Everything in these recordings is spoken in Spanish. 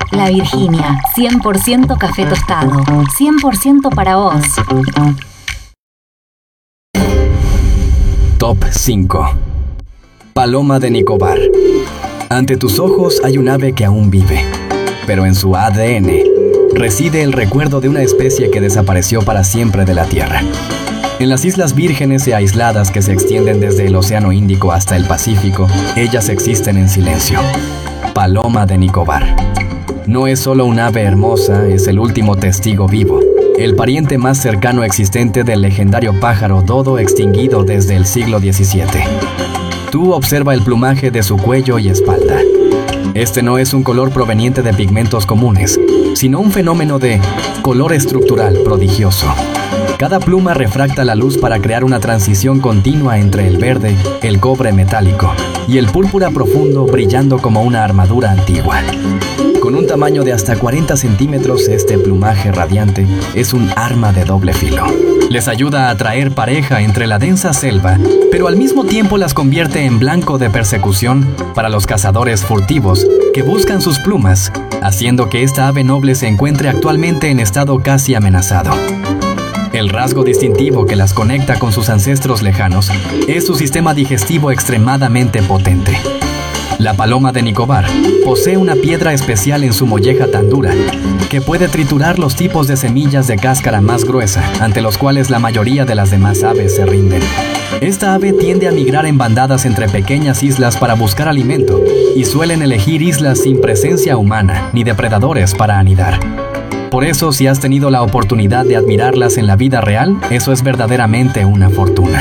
La Virginia, 100% café tostado, 100% para vos. Top 5. Paloma de Nicobar. Ante tus ojos hay un ave que aún vive, pero en su ADN reside el recuerdo de una especie que desapareció para siempre de la Tierra. En las Islas Vírgenes y aisladas que se extienden desde el Océano Índico hasta el Pacífico, ellas existen en silencio. Paloma de Nicobar. No es solo un ave hermosa, es el último testigo vivo, el pariente más cercano existente del legendario pájaro dodo extinguido desde el siglo XVII. Tú observa el plumaje de su cuello y espalda. Este no es un color proveniente de pigmentos comunes, sino un fenómeno de color estructural prodigioso. Cada pluma refracta la luz para crear una transición continua entre el verde, el cobre metálico y el púrpura profundo brillando como una armadura antigua. Con un tamaño de hasta 40 centímetros, este plumaje radiante es un arma de doble filo. Les ayuda a atraer pareja entre la densa selva, pero al mismo tiempo las convierte en blanco de persecución para los cazadores furtivos que buscan sus plumas, haciendo que esta ave noble se encuentre actualmente en estado casi amenazado. El rasgo distintivo que las conecta con sus ancestros lejanos es su sistema digestivo extremadamente potente. La paloma de Nicobar posee una piedra especial en su molleja tan dura que puede triturar los tipos de semillas de cáscara más gruesa, ante los cuales la mayoría de las demás aves se rinden. Esta ave tiende a migrar en bandadas entre pequeñas islas para buscar alimento y suelen elegir islas sin presencia humana ni depredadores para anidar. Por eso, si has tenido la oportunidad de admirarlas en la vida real, eso es verdaderamente una fortuna.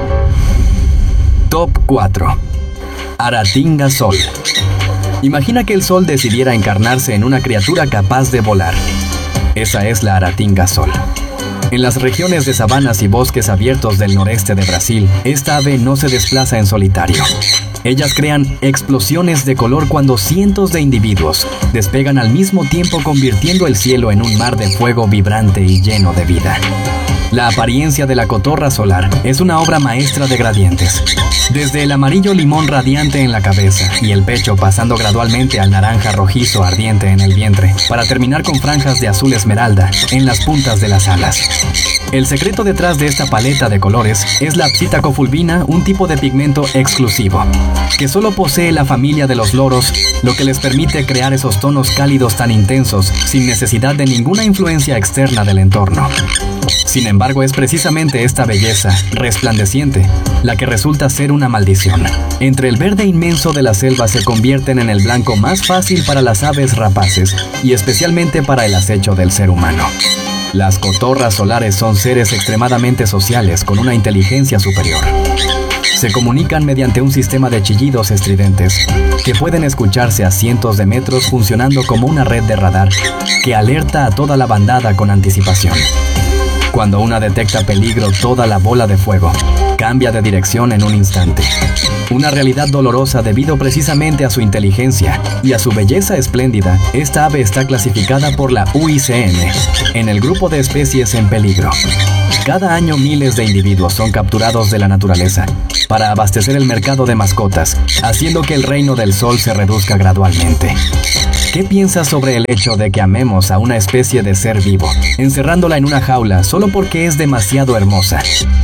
Top 4. Aratinga Sol. Imagina que el sol decidiera encarnarse en una criatura capaz de volar. Esa es la Aratinga Sol. En las regiones de sabanas y bosques abiertos del noreste de Brasil, esta ave no se desplaza en solitario. Ellas crean explosiones de color cuando cientos de individuos despegan al mismo tiempo, convirtiendo el cielo en un mar de fuego vibrante y lleno de vida. La apariencia de la cotorra solar es una obra maestra de gradientes. Desde el amarillo limón radiante en la cabeza y el pecho, pasando gradualmente al naranja rojizo ardiente en el vientre, para terminar con franjas de azul esmeralda en las puntas de las alas. El secreto detrás de esta paleta de colores es la psitacofulvina, un tipo de pigmento exclusivo, que solo posee la familia de los loros, lo que les permite crear esos tonos cálidos tan intensos sin necesidad de ninguna influencia externa del entorno. Sin embargo, es precisamente esta belleza resplandeciente la que resulta ser una maldición. Entre el verde inmenso de la selva se convierten en el blanco más fácil para las aves rapaces y especialmente para el acecho del ser humano. Las cotorras solares son seres extremadamente sociales con una inteligencia superior. Se comunican mediante un sistema de chillidos estridentes que pueden escucharse a cientos de metros, funcionando como una red de radar que alerta a toda la bandada con anticipación. Cuando una detecta peligro, toda la bola de fuego cambia de dirección en un instante. Una realidad dolorosa debido precisamente a su inteligencia y a su belleza espléndida. Esta ave está clasificada por la UICN en el grupo de especies en peligro. Cada año miles de individuos son capturados de la naturaleza para abastecer el mercado de mascotas, haciendo que el reino del sol se reduzca gradualmente. ¿Qué piensas sobre el hecho de que amemos a una especie de ser vivo, encerrándola en una jaula solo porque es demasiado hermosa?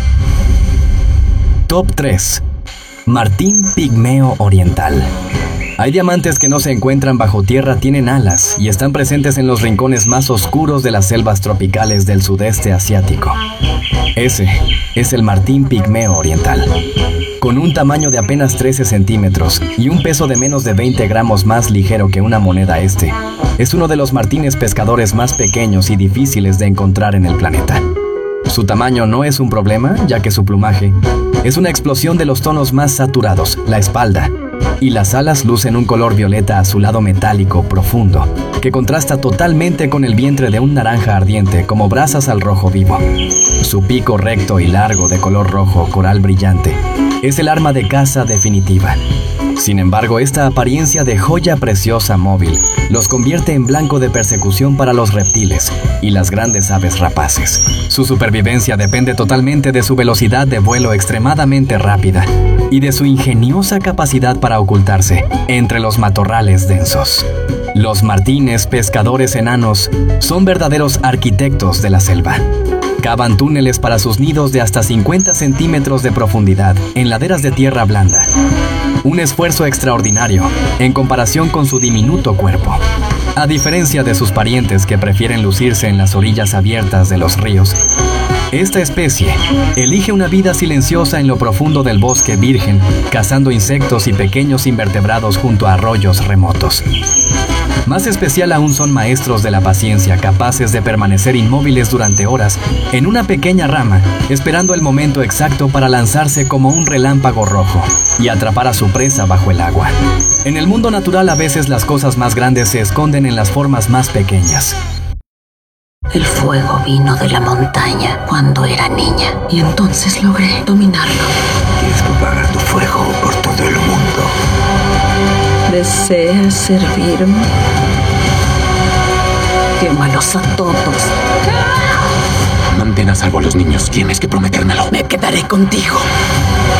Top 3. Martín pigmeo oriental. Hay diamantes que no se encuentran bajo tierra, tienen alas y están presentes en los rincones más oscuros de las selvas tropicales del sudeste asiático. Ese es el martín pigmeo oriental. Con un tamaño de apenas 13 centímetros y un peso de menos de 20 gramos más ligero que una moneda, es uno de los martines pescadores más pequeños y difíciles de encontrar en el planeta. Su tamaño no es un problema, ya que su plumaje es una explosión de los tonos más saturados. La espalda y las alas lucen un color violeta azulado metálico profundo, que contrasta totalmente con el vientre de un naranja ardiente como brasas al rojo vivo. Su pico recto y largo de color rojo coral brillante es el arma de caza definitiva. Sin embargo, esta apariencia de joya preciosa móvil los convierte en blanco de persecución para los reptiles y las grandes aves rapaces. Su supervivencia depende totalmente de su velocidad de vuelo extremadamente rápida y de su ingeniosa capacidad para ocultarse entre los matorrales densos. Los martines, pescadores enanos, son verdaderos arquitectos de la selva. Cavan túneles para sus nidos de hasta 50 centímetros de profundidad en laderas de tierra blanda. Un esfuerzo extraordinario en comparación con su diminuto cuerpo. A diferencia de sus parientes que prefieren lucirse en las orillas abiertas de los ríos, esta especie elige una vida silenciosa en lo profundo del bosque virgen, cazando insectos y pequeños invertebrados junto a arroyos remotos. Más especial aún son maestros de la paciencia, capaces de permanecer inmóviles durante horas en una pequeña rama, esperando el momento exacto para lanzarse como un relámpago rojo y atrapar a su presa bajo el agua. En el mundo natural a veces las cosas más grandes se esconden en las formas más pequeñas. El fuego vino de la montaña cuando era niña y entonces logré dominarlo. Quieres propagar tu fuego por todo el mundo. ¿Deseas servirme? Quémalos a todos. Mantén a salvo a los niños. Tienes que prometérmelo. Me quedaré contigo.